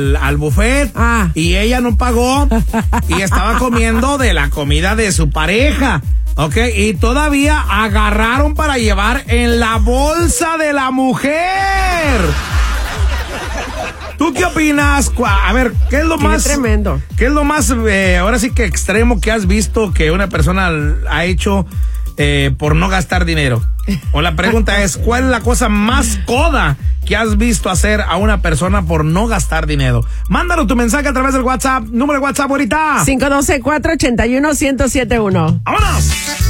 al buffet y ella no pagó y estaba comiendo de la comida de su pareja. Ok, y todavía agarraron para llevar en la bolsa de la mujer. ¿Tú qué opinas? A ver, ¿qué es lo más tremendo? ¿Qué es lo más, ahora sí que extremo que has visto que una persona ha hecho por no gastar dinero? O la pregunta es, ¿cuál es la cosa más coda que has visto hacer a una persona por no gastar dinero? Mándalo tu mensaje a través del WhatsApp. Número de WhatsApp ahorita. 512-481-1071. ¡Vámonos!